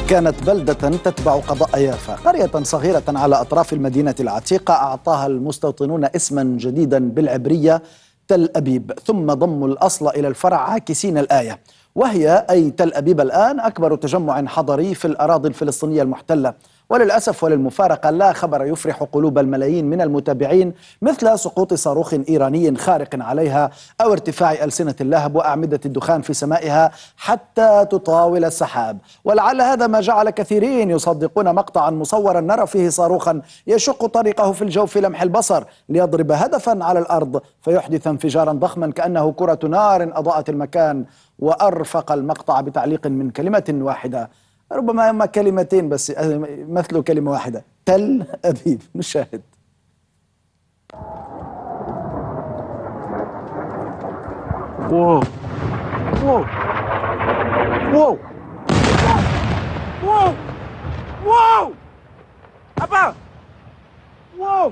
كانت بلدة تتبع قضاء يافا، قرية صغيرة على أطراف المدينة العتيقة، أعطاها المستوطنون اسما جديدا بالعبرية تل أبيب، ثم ضموا الأصل إلى الفرع عاكسين الآية، وهي أي تل أبيب الآن أكبر تجمع حضري في الأراضي الفلسطينية المحتلة. وللأسف وللمفارقة لا خبر يفرح قلوب الملايين من المتابعين مثل سقوط صاروخ إيراني خارق عليها أو ارتفاع ألسنة اللهب وأعمدة الدخان في سمائها حتى تطاول السحاب. ولعل هذا ما جعل كثيرين يصدقون مقطعا مصورا نرى فيه صاروخا يشق طريقه في الجو في لمح البصر ليضرب هدفا على الأرض فيحدث انفجارا ضخما كأنه كرة نار أضاءت المكان. وأرفق المقطع بتعليق من كلمة واحدة، ربما هما كلمتين بس مثلوا كلمة واحدة: تل أبيب. نشاهد. واو واو واو واو واو أبا واو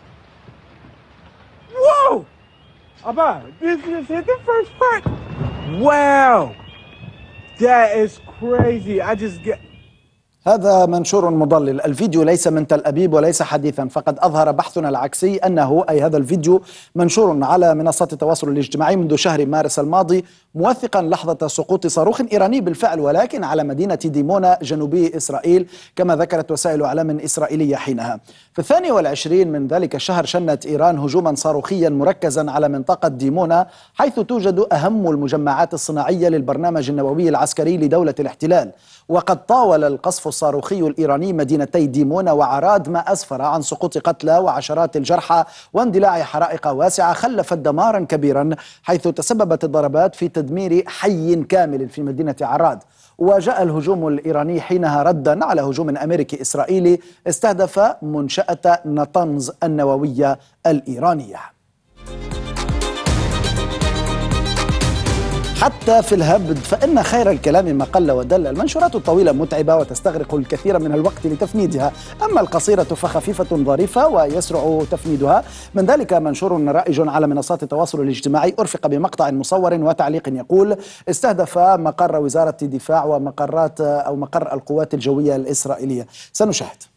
واو أبا this is the first part. Wow, that is crazy. I just get. هذا منشور مضلل، الفيديو ليس من تل أبيب وليس حديثا، فقد أظهر بحثنا العكسي أنه أي هذا الفيديو منشور على منصات التواصل الاجتماعي منذ شهر مارس الماضي موثقا لحظة سقوط صاروخ إيراني بالفعل، ولكن على مدينة ديمونا جنوبي إسرائيل كما ذكرت وسائل إعلام إسرائيلية حينها. في 22 من ذلك الشهر شنت إيران هجوما صاروخيا مركزا على منطقة ديمونا حيث توجد أهم المجمعات الصناعية للبرنامج النووي العسكري لدولة الاحتلال. وقد طاول القصف الصاروخي الإيراني مدينتي ديمونا وعراد ما أسفر عن سقوط قتلى وعشرات الجرحى واندلاع حرائق واسعة خلفت دمارا كبيرا، حيث تسببت الضربات في تدمير حي كامل في مدينة عراد. وجاء الهجوم الإيراني حينها ردا على هجوم أمريكي إسرائيلي استهدف منشأة نطنز النووية الإيرانية. حتى في الهبد فإن خير الكلام ما قل ودل. المنشورات الطويلة متعبة وتستغرق الكثير من الوقت لتفنيدها، أما القصيرة فخفيفة ظريفة ويسرع تفنيدها. من ذلك منشور رائج على منصات التواصل الاجتماعي أرفق بمقطع مصور وتعليق يقول: استهدف مقر وزارة الدفاع ومقرات أو مقر القوات الجوية الإسرائيلية. سنشاهد.